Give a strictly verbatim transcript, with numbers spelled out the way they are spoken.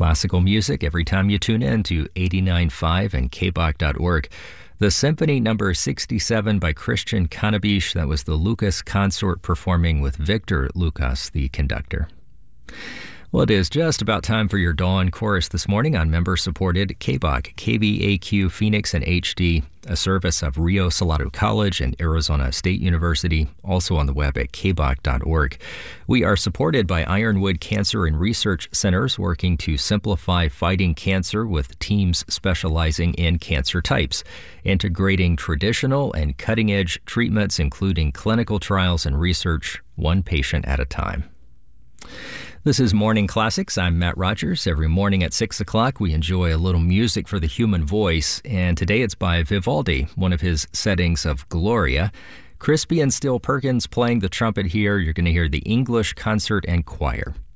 Classical music every time you tune in to eighty-nine point five and K B O C dot org. The Symphony Number sixty-seven by Christian Kanabish, that was the Lucas Consort performing with Victor Lucas, the conductor. Well, it is just about time for your Dawn Chorus this morning on member-supported K B O C, K B A Q Phoenix and H D, a service of Rio Salado College and Arizona State University, also on the web at K B O C dot org. We are supported by Ironwood Cancer and Research Centers, working to simplify fighting cancer with teams specializing in cancer types, integrating traditional and cutting-edge treatments, including clinical trials and research, one patient at a time. This is Morning Classics. I'm Matt Rogers. Every morning at six o'clock, we enjoy a little music for the human voice, and today it's by Vivaldi, one of his settings of Gloria. Crispy and Still Perkins playing the trumpet here. You're going to hear the English Concert and Choir.